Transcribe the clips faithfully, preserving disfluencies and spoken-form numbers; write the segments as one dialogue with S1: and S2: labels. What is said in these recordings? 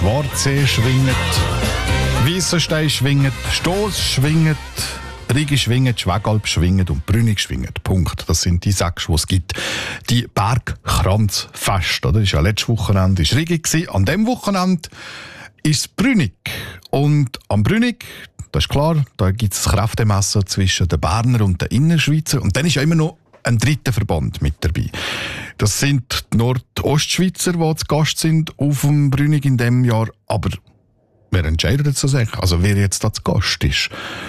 S1: Schwarzsee schwingt, Weissenstein schwingt, Stoss schwingt, Rigi schwingt, Schwegalp schwingt und Brünig schwingt. Punkt. Das sind die sechs, die es gibt. Die Bergkranzfest, oder? Das war ja letztes Wochenende ist Rigi gewesen. An diesem Wochenende ist Brünig. Und am Brünig, das ist klar, da gibt es ein Kräftemessen zwischen den Berner und den Innerschweizer. Und dann ist ja immer noch ein dritter Verband mit dabei. Das sind die Nordostschweizer, die zu Gast sind auf dem Brünig in diesem Jahr. Aber wer entscheidet jetzt das eigentlich? Also wer jetzt da zu Gast ist?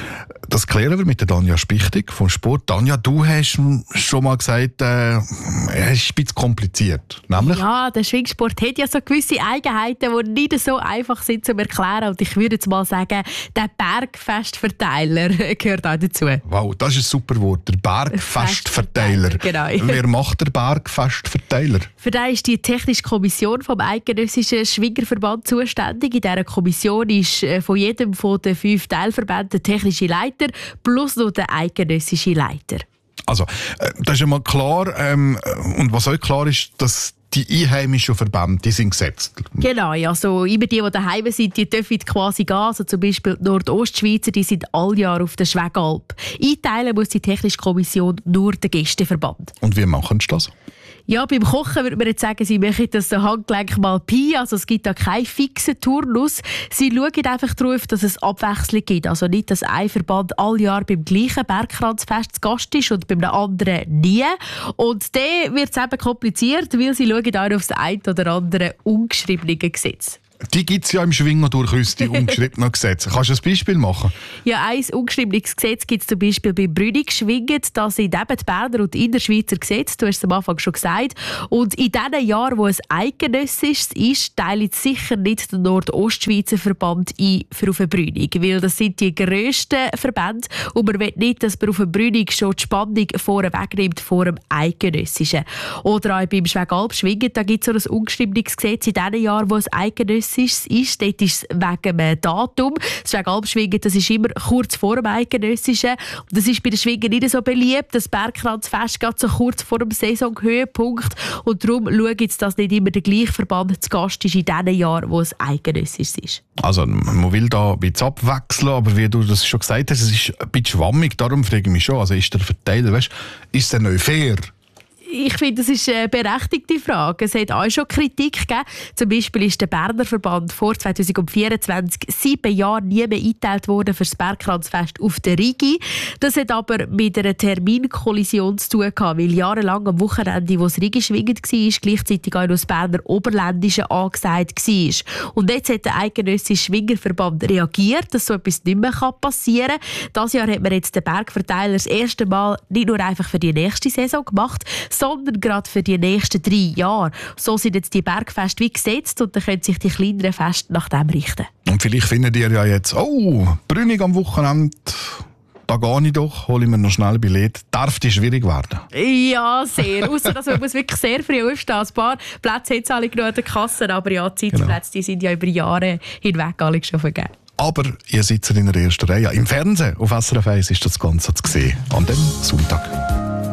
S1: Das klären wir mit der Tanja Spichtig vom Sport. Tanja, du hast schon mal gesagt, äh, es ist ein bisschen kompliziert. Nämlich?
S2: Ja, der Schwingsport hat ja so gewisse Eigenheiten, die nicht so einfach sind zu erklären. Und ich würde jetzt mal sagen, der Bergfestverteiler gehört auch dazu.
S1: Wow, das ist ein super Wort. Der Bergfestverteiler.
S2: Genau.
S1: Wer macht der Bergfestverteiler?
S2: Für den ist die Technische Kommission vom Eidgenössischen Schwingerverband zuständig. In dieser Kommission ist von jedem von den fünf Teilverbänden der technische Leiter plus noch der eidgenössische Leiter.
S1: Also, äh, das ist ja mal klar. Ähm, und was auch klar ist, dass die einheimischen Verbände, die sind gesetzt.
S2: Genau, also immer die, die daheim sind, die dürfen quasi gehen. Also zum Beispiel die Nordostschweizer, die sind all Jahr auf der Schwegalp. Einteilen muss die Technische Kommission nur den Gästeverband.
S1: Und wie machen sie das?
S2: Ja, beim Kochen würde man jetzt sagen, sie machen das so Handgelenk mal Pi, also es gibt da keinen fixen Turnus. Sie schauen einfach darauf, dass es Abwechslung gibt. Also nicht, dass ein Verband all Jahr beim gleichen Bergkranzfest zu Gast ist und beim anderen nie. Und dann wird es eben kompliziert, weil sie schauen auch auf das ein oder andere ungeschriebene Gesetz.
S1: Die gibt es ja im Schwingen durchaus, die ungeschriebenen Gesetze. Kannst du ein Beispiel machen?
S2: Ja, ein ungeschriebenes Gesetz gibt es zum Beispiel bei Brünig schwingen. Das sind eben die Berner und die Innerschweizer Gesetze, du hast es am Anfang schon gesagt. Und in den Jahren, wo es eidgenössisch ist, teilt sicher nicht der Nordostschweizer Verband ein für auf den Brünig, weil das sind die grössten Verbände und man will nicht, dass man auf den Brünig schon die Spannung vorne wegnimmt vor dem eidgenössischen. Oder auch beim Schwegalp schwingen, da gibt es so ein ungeschriebenes Gesetz in den Jahren, wo es eidgenössisch ist, dort ist es wegen dem Datum. Das Schwegalpschwingen, das ist immer kurz vor dem Eidgenössischen. Und das ist bei den Schwingen nicht so beliebt. Das Bergkranzfest geht so kurz vor dem Saisonhöhepunkt. Und darum schauen jetzt, dass nicht immer der gleiche Verband zu Gast ist in den Jahren, wo es eidgenössisch ist.
S1: Also man will da ein bisschen abwechseln, aber wie du das schon gesagt hast, es ist ein bisschen schwammig. Darum frage ich mich schon, also ist der Verteiler, weißt, ist der neu fair?
S2: Ich finde, das ist eine berechtigte Frage. Es hat auch schon Kritik gegeben. Zum Beispiel ist der Berner Verband vor zwanzig vierundzwanzig sieben Jahre nie mehr eingeteilt worden für das Bergkranzfest auf der Rigi. Das hat aber mit einer Terminkollision zu tun gehabt, weil jahrelang am Wochenende, wo das Rigi schwingend war, gleichzeitig auch noch das Berner Oberländische angesagt war. Und jetzt hat der Eidgenössische Schwingerverband reagiert, dass so etwas nicht mehr passieren kann. Dieses Jahr hat man jetzt den Bergverteiler das erste Mal nicht nur einfach für die nächste Saison gemacht, sondern gerade für die nächsten drei Jahre. So sind jetzt die Bergfeste wie gesetzt und dann können sich die kleineren Feste nach dem richten.
S1: Und vielleicht findet ihr ja jetzt, oh, Brünig am Wochenende, da gehe ich doch, hole ich mir noch schnell ein Billett. Darf die schwierig werden?
S2: Ja, sehr. Ausser dass man muss wirklich sehr früh aufstehen. Ein paar Plätze hat es alle genug an der Kasse, aber ja, die Sitzplätze, die sind ja über Jahre hinweg alle schon vergeben. Aber
S1: ihr sitzt in der ersten Reihe. Im Fernsehen auf S R F eins ist das Ganze zu sehen. An dem Sonntag.